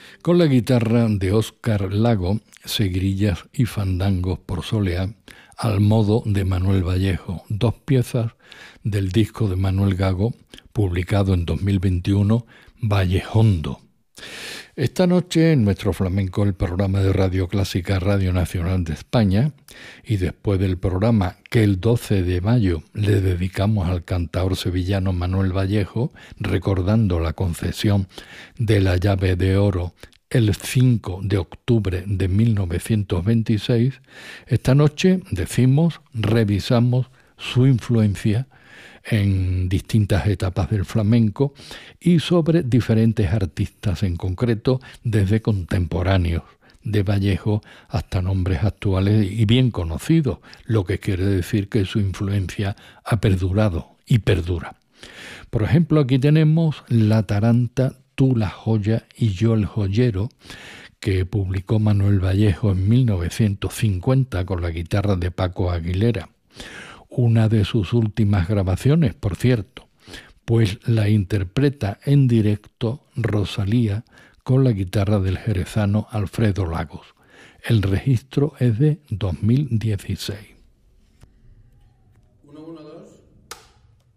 Con la guitarra de Óscar Lago, Seguirillas y Fandangos por Soleá, al modo de Manuel Vallejo, dos piezas del disco de Manuel Gago, publicado en 2021, Vallejondo. Esta noche en Nuestro Flamenco, el programa de Radio Clásica Radio Nacional de España, y después del programa que el 12 de mayo le dedicamos al cantaor sevillano Manuel Vallejo, recordando la concesión de la llave de oro el 5 de octubre de 1926, esta noche revisamos su influencia en distintas etapas del flamenco y sobre diferentes artistas en concreto, desde contemporáneos de Vallejo hasta nombres actuales y bien conocidos, lo que quiere decir que su influencia ha perdurado y perdura. Por ejemplo, aquí tenemos La Taranta, Tú la joya y yo el joyero, que publicó Manuel Vallejo en 1950 con la guitarra de Paco Aguilera. Una de sus últimas grabaciones, por cierto, pues la interpreta en directo Rosalía con la guitarra del jerezano Alfredo Lagos. El registro es de 2016.